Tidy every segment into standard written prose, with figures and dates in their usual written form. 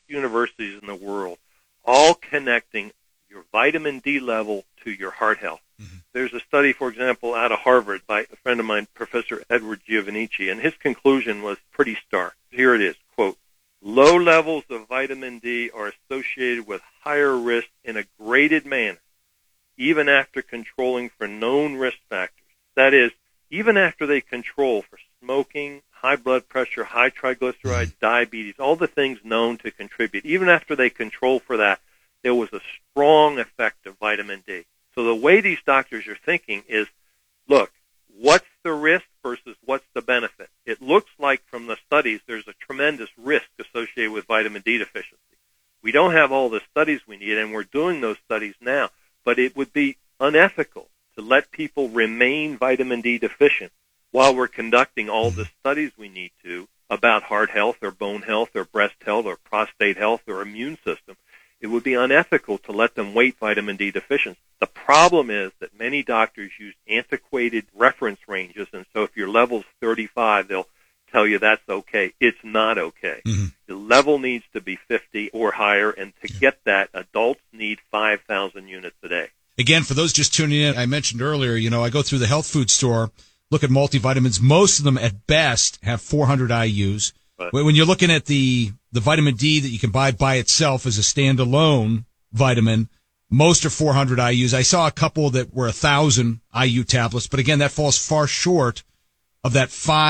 universities in the world, all connecting your vitamin D level to your heart health. Mm-hmm. There's a study, for example, out of Harvard by a friend of mine, Professor Edward Giovannacci, and his conclusion was pretty stark. Here it is, quote, "Low levels of vitamin D are associated with higher risk in a graded manner, even after controlling for known risk factors." That is, even after they control for smoking, high blood pressure, high triglycerides, diabetes, all the things known to contribute, even after they control for that, there was a strong effect of vitamin D. So the way these doctors are thinking is, look, what's the risk versus what's the benefit? It looks like from the studies there's a tremendous risk associated with vitamin D deficiency. We don't have all the studies we need, and we're doing those studies now, but it would be unethical to let people remain vitamin D deficient while we're conducting all the studies we need to about heart health or bone health or breast health or prostate health or immune system. It would be unethical to let them wait vitamin D deficiency. The problem is that many doctors use antiquated reference ranges, and so if your level's 35, they'll tell you that's okay. It's not okay. Mm-hmm. The level needs to be 50 or higher, and to get that, adults need 5,000 units a day. Again, for those just tuning in, I mentioned earlier, I go through the health food store, look at multivitamins. Most of them, at best, have 400 IUs. Right. When you're looking at the vitamin D that you can buy by itself as a standalone vitamin, most are 400 IUs. I saw a couple that were 1,000 IU tablets, but again, that falls far short of that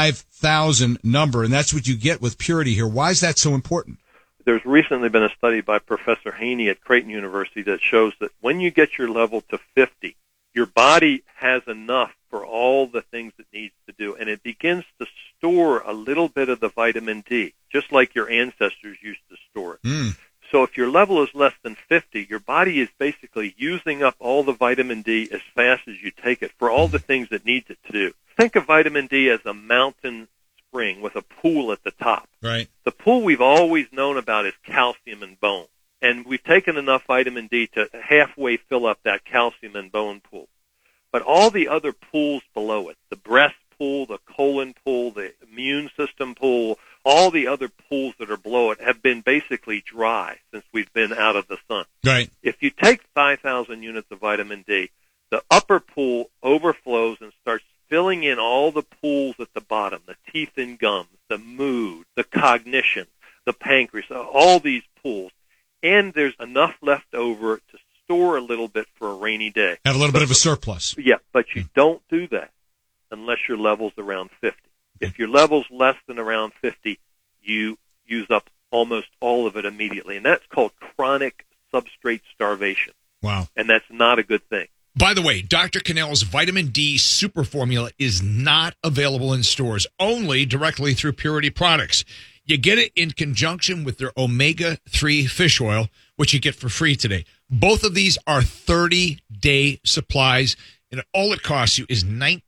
5,000 number, and that's what you get with Purity here. Why is that so important? There's recently been a study by Professor Haney at Creighton University that shows that when you get your level to 50, your body has enough for all the things it needs to do, and it begins to store a little bit of the vitamin D, just like your ancestors used to store it. So if your level is less than 50, your body is basically using up all the vitamin D as fast as you take it for all the things it needs it to do. Think of vitamin D as a mountain spring with a pool at the top. Right. The pool we've always known about is calcium and bone. And we've taken enough vitamin D to halfway fill up that calcium and bone pool. But all the other pools below it, the breast pool, the colon pool, the immune system pool, all the other pools that are below it have been basically dry since we've been out of the sun. Right. If you take 5,000 units of vitamin D, the upper pool overflows and starts filling in all the pools at the bottom, the teeth and gums, the mood, the cognition, the pancreas, all these pools. And there's enough left over to store a little bit for a rainy day. Have a little bit of a surplus. Yeah, but you don't do that unless your level's around 50. If your level's less than around 50, you use up almost all of it immediately. And that's called chronic substrate starvation. Wow. And that's not a good thing. By the way, Dr. Cannell's vitamin D super formula is not available in stores, only directly through Purity products. You get it in conjunction with their omega-3 fish oil, which you get for free today. Both of these are 30-day supplies, and all it costs you is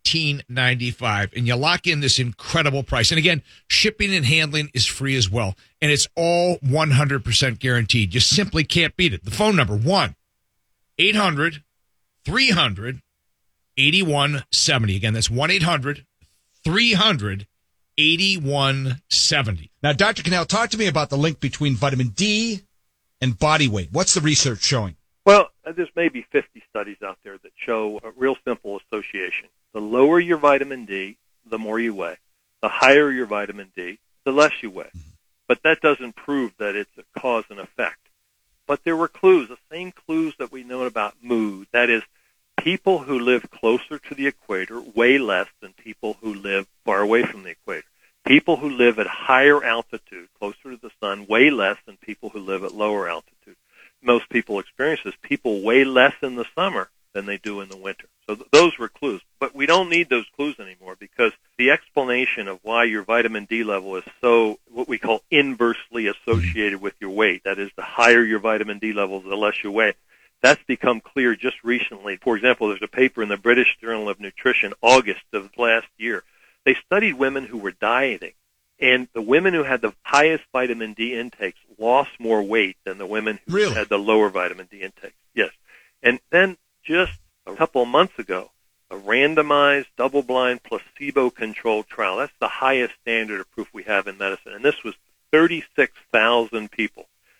$19.95, and you lock in this incredible price. And again, shipping and handling is free as well, and it's all 100% guaranteed. You simply can't beat it. The phone number, 1-800-300-8170. Again, that's 1-800-300-8170. Now, Dr. Cannell, talk to me about the link between vitamin D and body weight. What's the research showing? Well, there's maybe 50 studies out there that show a real simple association. The lower your vitamin D, the more you weigh. The higher your vitamin D, the less you weigh. Mm-hmm. But that doesn't prove that it's a cause and effect. But there were clues, the same clues that we know about mood. That is, people who live closer to the equator weigh less than people who live far away from the equator. People who live at higher altitude, closer to the sun, weigh less than people who live at lower altitude. Most people experience this. People weigh less in the summer than they do in the winter. So those were clues. But we don't need those clues anymore, because the explanation of why your vitamin D level is so, what we call, inversely associated with your weight, that is, the higher your vitamin D level, the less you weigh, that's become clear just recently. For example, there's a paper in the British Journal of Nutrition, August of last year. They studied women who were dieting, and the women who had the highest vitamin D intakes lost more weight than the women who had the lower vitamin D intakes. Yes. And then just a couple of months ago, a randomized, double-blind, placebo-controlled trial. That's the highest standard of proof we have in medicine. And this was 36,000 people.